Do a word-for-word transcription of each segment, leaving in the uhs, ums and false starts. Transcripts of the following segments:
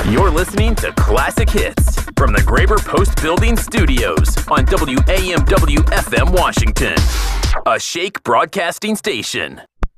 You're listening to Classic Hits from the Graber Post Building Studios on W A M W F M Washington, a Shake broadcasting station.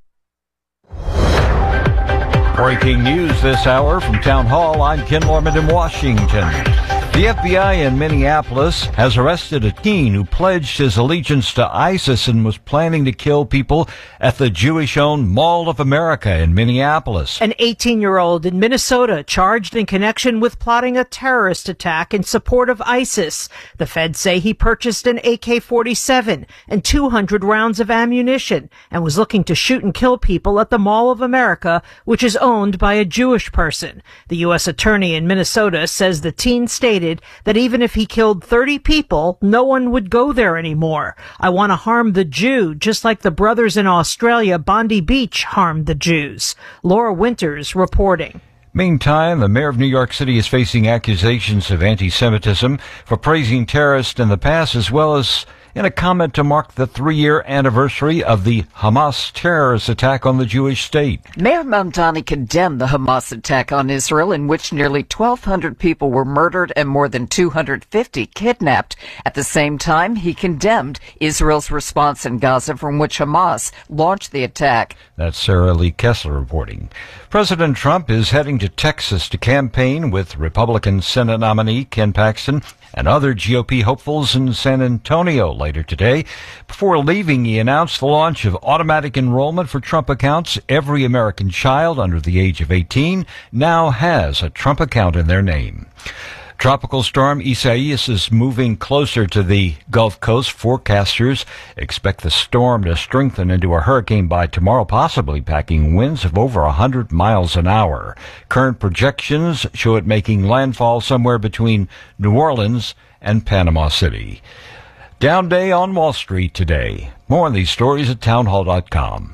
Breaking news this hour from Town Hall. I'm Ken Lorman in Washington. The F B I in Minneapolis has arrested a teen who pledged his allegiance to ISIS and was planning to kill people at the Jewish-owned Mall of America in Minneapolis. An eighteen-year-old in Minnesota charged in connection with plotting a terrorist attack in support of ISIS. The feds say he purchased an A K forty-seven and two hundred rounds of ammunition and was looking to shoot and kill people at the Mall of America, which is owned by a Jewish person. The U S attorney in Minnesota says the teen stated that even if he killed thirty people, no one would go there anymore. I want to harm the Jew, just like the brothers in Australia, Bondi Beach, harmed the Jews. Laura Winters reporting. Meantime, the mayor of New York City is facing accusations of anti-Semitism for praising terrorists in the past, as well as in a comment to mark the three-year anniversary of the Hamas terrorist attack on the Jewish state. Mayor Mamdani condemned the Hamas attack on Israel, in which nearly twelve hundred people were murdered and more than two hundred fifty kidnapped. At the same time, he condemned Israel's response in Gaza, from which Hamas launched the attack. That's Sarah Lee Kessler reporting. President Trump is heading to Texas to campaign with Republican Senate nominee Ken Paxton and other G O P hopefuls in San Antonio later today. Before leaving, he announced the launch of automatic enrollment for Trump accounts. Every American child under the age of eighteen now has a Trump account in their name. Tropical storm Isaias is moving closer to the Gulf Coast. Forecasters expect the storm to strengthen into a hurricane by tomorrow, possibly packing winds of over one hundred miles an hour. Current projections show it making landfall somewhere between New Orleans and Panama City. Down day on Wall Street today. More on these stories at townhall dot com.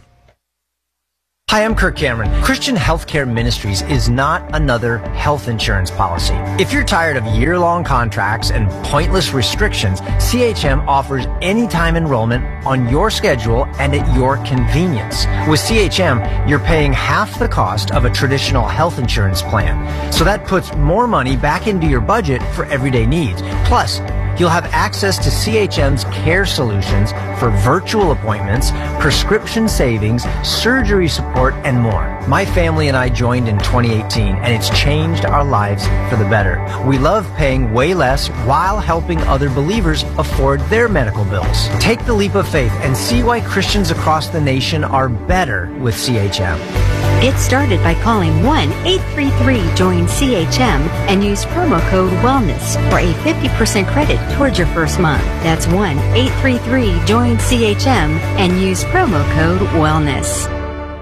Hi, I'm Kirk Cameron. Christian Healthcare Ministries is not another health insurance policy. If you're tired of year-long contracts and pointless restrictions, C H M offers anytime enrollment on your schedule and at your convenience. With C H M, you're paying half the cost of a traditional health insurance plan. So that puts more money back into your budget for everyday needs. Plus, you'll have access to C H M's care solutions for virtual appointments, prescription savings, surgery support, and more. My family and I joined in twenty eighteen, and it's changed our lives for the better. We love paying way less while helping other believers afford their medical bills. Take the leap of faith and see why Christians across the nation are better with C H M. Get started by calling one eight three three join C H M and use promo code WELLNESS for a fifty percent credit towards your first month. That's one eight three three join C H M and use promo code WELLNESS.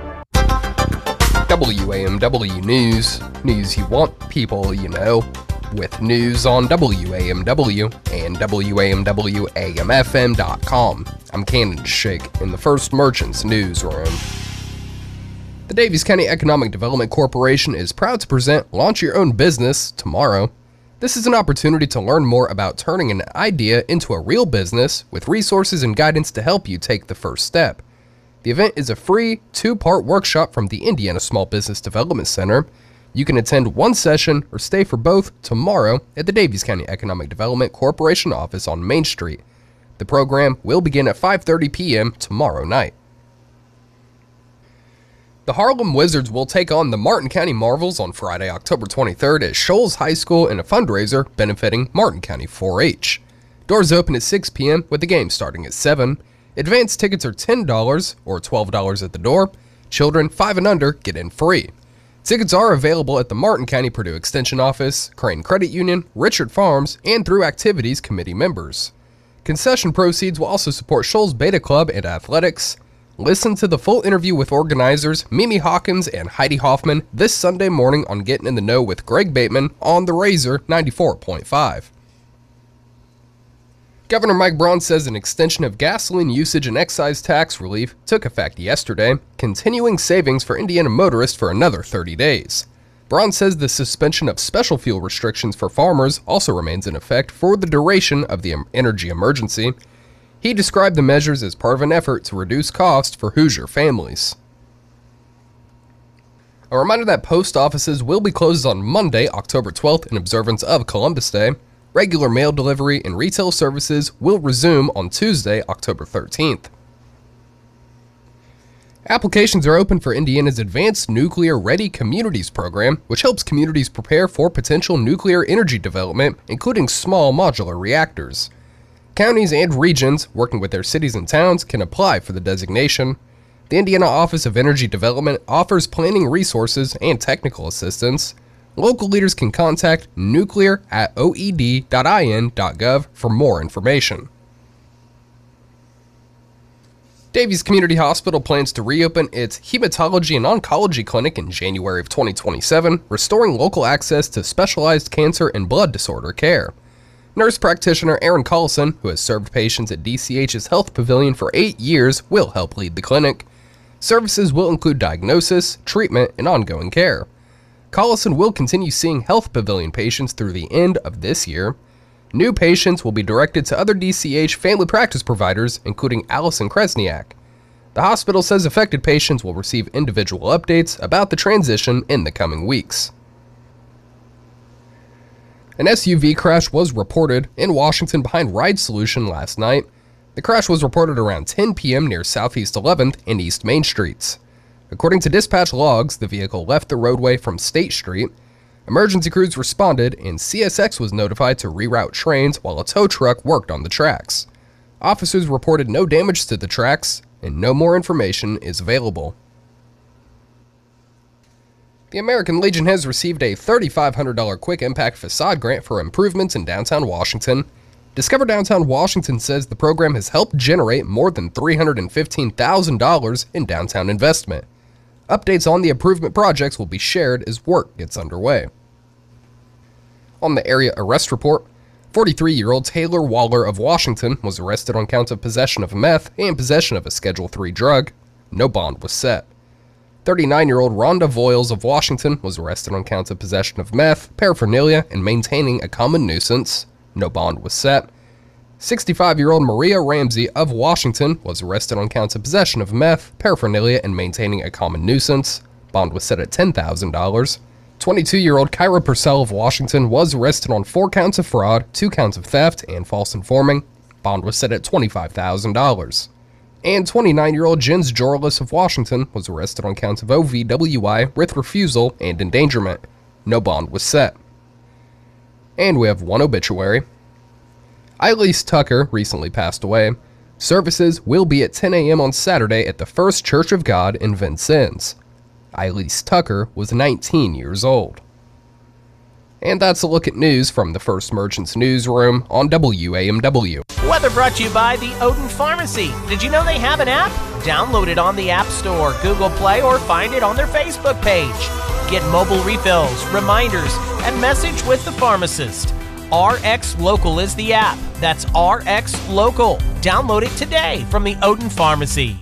W A M W News. News you want, people you know. With news on W A M W and W A M W A M F M dot com. I'm Cannon Shake in the First Merchants Newsroom. The Daviess County Economic Development Corporation is proud to present Launch Your Own Business tomorrow. This is an opportunity to learn more about turning an idea into a real business with resources and guidance to help you take the first step. The event is a free two-part workshop from the Indiana Small Business Development Center. You can attend one session or stay for both tomorrow at the Daviess County Economic Development Corporation office on Main Street. The program will begin at five thirty p.m. tomorrow night. The Harlem Wizards will take on the Martin County Marvels on Friday, October twenty-third at Shoals High School in a fundraiser benefiting Martin County four H. Doors open at six p.m. with the game starting at seven. Advance tickets are ten dollars or twelve dollars at the door. Children five and under get in free. Tickets are available at the Martin County Purdue Extension Office, Crane Credit Union, Richard Farms, and through Activities Committee members. Concession proceeds will also support Shoals Beta Club and athletics. Listen to the full interview with organizers Mimi Hawkins and Heidi Hoffman this Sunday morning on Getting in the Know with Greg Bateman on The Razor ninety-four point five. Governor Mike Braun says an extension of gasoline usage and excise tax relief took effect yesterday, continuing savings for Indiana motorists for another thirty days. Braun says the suspension of special fuel restrictions for farmers also remains in effect for the duration of the energy emergency. He described the measures as part of an effort to reduce costs for Hoosier families. A reminder that post offices will be closed on Monday, October twelfth, in observance of Columbus Day. Regular mail delivery and retail services will resume on Tuesday, October thirteenth. Applications are open for Indiana's Advanced Nuclear Ready Communities program, which helps communities prepare for potential nuclear energy development, including small modular reactors. Counties and regions, working with their cities and towns, can apply for the designation. The Indiana Office of Energy Development offers planning resources and technical assistance. Local leaders can contact nuclear at o e d dot i n dot gov for more information. Davies Community Hospital plans to reopen its hematology and oncology clinic in January of twenty twenty-seven, restoring local access to specialized cancer and blood disorder care. Nurse practitioner Erin Collison, who has served patients at D C H's Health Pavilion for eight years, will help lead the clinic. Services will include diagnosis, treatment, and ongoing care. Collison will continue seeing Health Pavilion patients through the end of this year. New patients will be directed to other D C H family practice providers, including Allison Kresniak. The hospital says affected patients will receive individual updates about the transition in the coming weeks. An S U V crash was reported in Washington behind Ride Solution last night. The crash was reported around ten p m near Southeast eleventh and East Main Streets. According to dispatch logs, the vehicle left the roadway from State Street. Emergency crews responded, and C S X was notified to reroute trains while a tow truck worked on the tracks. Officers reported no damage to the tracks, and no more information is available. The American Legion has received a three thousand five hundred dollars Quick Impact Facade Grant for improvements in downtown Washington. Discover Downtown Washington says the program has helped generate more than three hundred fifteen thousand dollars in downtown investment. Updates on the improvement projects will be shared as work gets underway. On the area arrest report, forty-three-year-old Taylor Waller of Washington was arrested on counts of possession of meth and possession of a Schedule three drug. No bond was set. thirty-nine-year-old Rhonda Voiles of Washington was arrested on counts of possession of meth, paraphernalia, and maintaining a common nuisance. No bond was set. sixty-five-year-old Maria Ramsey of Washington was arrested on counts of possession of meth, paraphernalia, and maintaining a common nuisance. Bond was set at ten thousand dollars. twenty-two-year-old Kyra Purcell of Washington was arrested on four counts of fraud, two counts of theft, and false informing. Bond was set at twenty-five thousand dollars. And twenty-nine-year-old Jens Jorlis of Washington was arrested on counts of O V W I with refusal and endangerment. No bond was set. And we have one obituary. Eileen Tucker recently passed away. Services will be at ten a m on Saturday at the First Church of God in Vincennes. Eileen Tucker was nineteen years old. And that's a look at news from the First Merchants Newsroom on W A M W. Weather brought to you by the Odin Pharmacy. Did you know they have an app? Download it on the App Store, Google Play, or find it on their Facebook page. Get mobile refills, reminders, and message with the pharmacist. R X Local is the app. That's R X Local. Download it today from the Odin Pharmacy.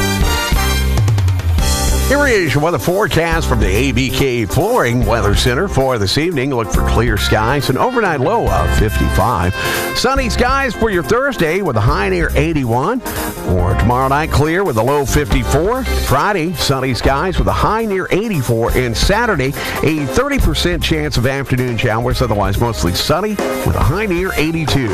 Here is your weather forecast from the A B K Flooring Weather Center for this evening. Look for clear skies, an overnight low of fifty-five. Sunny skies for your Thursday with a high near eighty-one. For tomorrow night, clear with a low fifty-four. Friday, sunny skies with a high near eighty-four. And Saturday, a thirty percent chance of afternoon showers, otherwise mostly sunny with a high near eighty-two.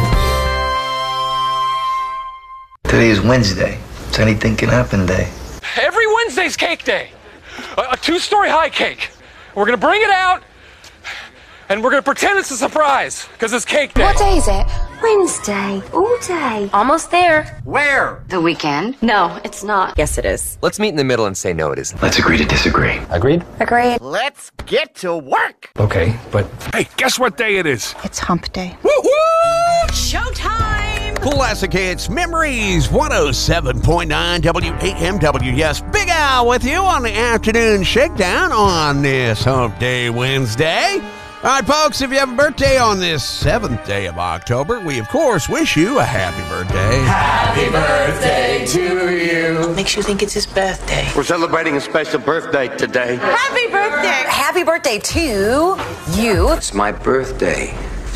Today is Wednesday. So anything can happen today. Every Wednesday's cake day. A, a two-story high cake. We're gonna bring it out, and we're gonna pretend it's a surprise, because it's cake day. What day is it? Wednesday. All day. Almost there. Where? The weekend. No, it's not. Yes, it is. Let's meet in the middle and say no, it isn't. Let's agree to disagree. Agreed? Agreed. Let's get to work. Okay, but... Hey, guess what day it is? It's hump day. Woo-woo! Showtime! Classic Hits Memories one oh seven point nine W A M W. Yes, Big Al with you on the afternoon shakedown on this Hump Day Wednesday. All right, folks, if you have a birthday on this seventh day of October, we, of course, wish you a happy birthday. Happy birthday to you. Makes you think it's his birthday. We're celebrating a special birthday today. Happy birthday. Happy birthday to you. It's my birthday.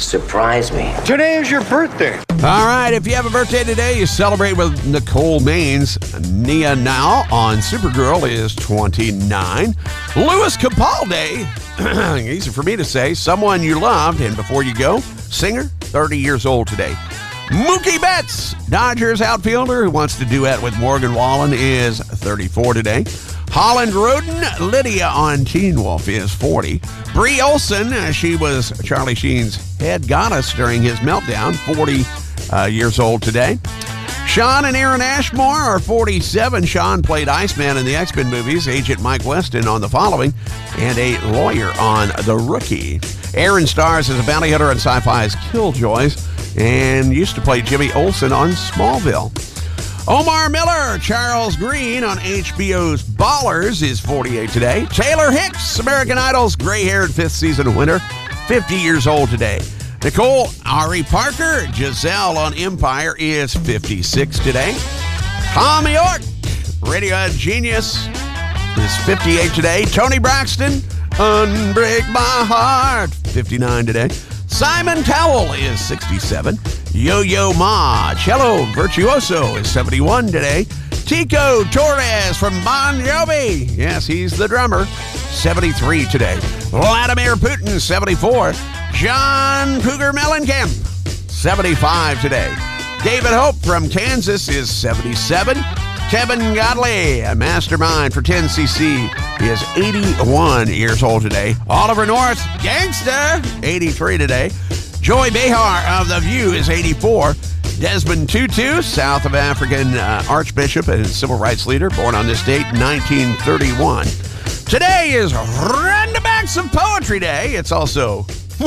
Surprise me. Today is your birthday. All right, if you have a birthday today, you celebrate with Nicole Maines. Nia Now on Supergirl is twenty-nine. Louis Capaldi, easy for me to say, someone you loved, and before you go, singer, thirty years old today. Mookie Betts, Dodgers outfielder who wants to duet with Morgan Wallen, is thirty-four today. Holland Roden, Lydia on Teen Wolf, is forty. Brie Olson, uh, she was Charlie Sheen's head goddess during his meltdown, forty uh, years old today. Sean and Aaron Ashmore are forty-seven. Sean played Iceman in the X-Men movies, Agent Mike Weston on The Following, and a lawyer on The Rookie. Aaron stars as a bounty hunter on Sci-Fi's Killjoys and used to play Jimmy Olsen on Smallville. Omar Miller, Charles Green on H B O's Ballers, is forty-eight today. Taylor Hicks, American Idol's gray-haired fifth season winner, fifty years old today. Nicole Ari Parker, Giselle on Empire, is fifty-six today. Tom York, Radiohead Genius, is fifty-eight today. Tony Braxton, Unbreak My Heart, fifty-nine today. Simon Cowell is sixty-seven. Yo-Yo Ma, cello virtuoso, is seventy-one today. Tico Torres from Bon Jovi, yes, he's the drummer, seventy-three today. Vladimir Putin, seventy-four. John Cougar Mellencamp, seventy-five today. David Hope from Kansas is seventy-seven. Kevin Godley, a mastermind for ten C C, is eighty-one years old today. Oliver North, gangster, eighty-three today. Joy Behar of The View is eighty-four. Desmond Tutu, South of African uh, Archbishop and civil rights leader, born on this date, nineteen thirty-one. Today is Randabacks of Poetry Day. It's also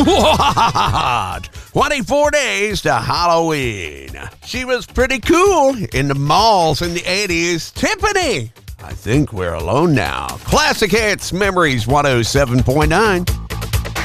twenty-four days to Halloween. She was pretty cool in the malls in the eighties. Tiffany, I think we're alone now. Classic Hits, Memories one oh seven point nine.